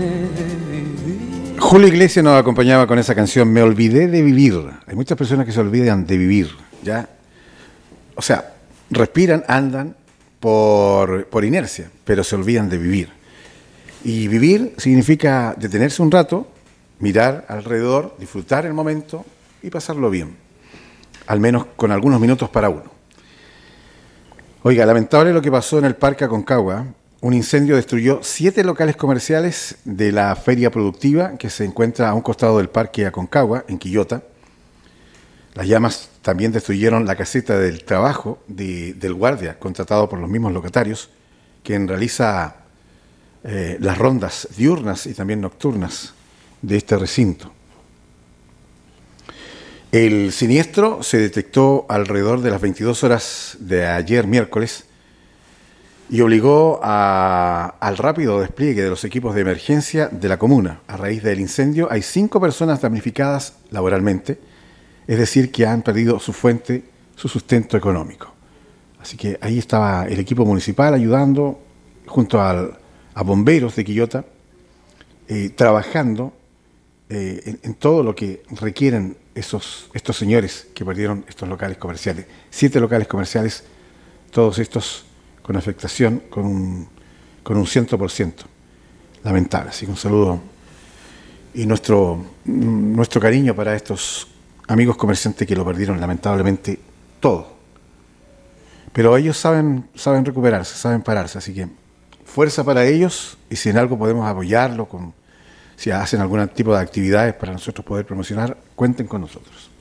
Julio Iglesias nos acompañaba con esa canción Me olvidé de vivir. Hay muchas personas que se olvidan de vivir, ¿ya? O sea, respiran, andan por inercia, pero se olvidan de vivir. Y vivir significa detenerse un rato, mirar alrededor, disfrutar el momento y pasarlo bien. Al menos con algunos minutos para uno. Oiga, lamentable lo que pasó en el Parque Aconcagua. Un incendio destruyó 7 locales comerciales de la feria productiva que se encuentra a un costado del Parque Aconcagua, en Quillota. Las llamas también destruyeron la caseta del trabajo del guardia, contratado por los mismos locatarios, quien realiza las rondas diurnas y también nocturnas de este recinto. El siniestro se detectó alrededor de las 22 horas de ayer miércoles y obligó al rápido despliegue de los equipos de emergencia de la comuna. A raíz del incendio hay 5 personas damnificadas laboralmente, es decir, que han perdido su fuente, su sustento económico. Así que ahí estaba el equipo municipal ayudando junto a bomberos de Quillota, trabajando en todo lo que requieren estos señores que perdieron estos locales comerciales. 7 locales comerciales, todos estos con afectación, con un 100%. Lamentable. Así que un saludo y nuestro cariño para estos amigos comerciantes que lo perdieron lamentablemente todo. Pero ellos saben recuperarse, saben pararse, así que fuerza para ellos, y si en algo podemos apoyarlo, si hacen algún tipo de actividades para nosotros poder promocionar, cuenten con nosotros.